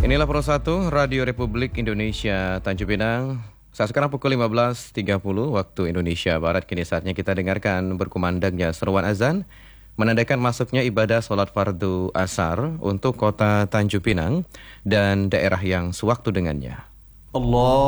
Inilah Pro 1 Radio Republik Indonesia Tanjung Pinang. Saat sekarang pukul 15.30 waktu Indonesia Barat. Kini saatnya kita dengarkan berkumandangnya seruan azan menandakan masuknya ibadah sholat fardu asar untuk kota Tanjung Pinang dan daerah yang sewaktu dengannya. Allah